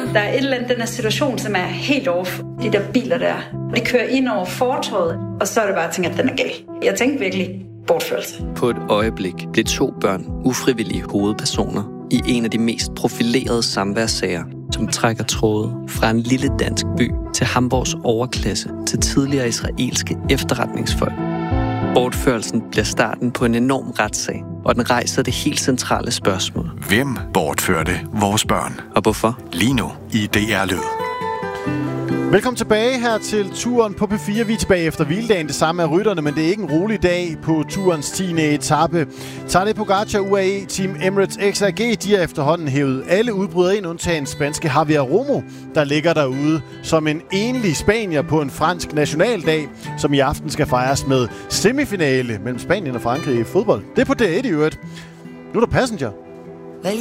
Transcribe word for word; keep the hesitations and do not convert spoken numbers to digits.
der er et eller andet, den her situation, som er helt off. De der biler der, de kører ind over fortovet, og så er det bare, at jeg tænker, at den er gal. Jeg tænkte virkelig bortførelse. På et øjeblik blev to børn ufrivillige hovedpersoner i en af de mest profilerede samværssager, som trækker tråde fra en lille dansk by til Hamburgs overklasse til tidligere israelske efterretningsfolk. Bortførelsen bliver starten på en enorm retssag, og den rejser det helt centrale spørgsmål. Hvem bortførte vores børn? Og hvorfor? Lige nu i D R Lyd. Velkommen tilbage her til turen på P fire. Vi er tilbage efter hviledagen. Det samme er rytterne, men det er ikke en rolig dag på turens tiende etape. Tadej Pogacar, U A E, Team Emirates X R G, de har efterhånden hævet alle udbrydere ind, undtagen spanske Javier Romo, der ligger derude som en enlig spanier på en fransk nationaldag, som i aften skal fejres med semifinale mellem Spanien og Frankrig i fodbold. Det er på D et i øvrigt. Nu er der Passenger.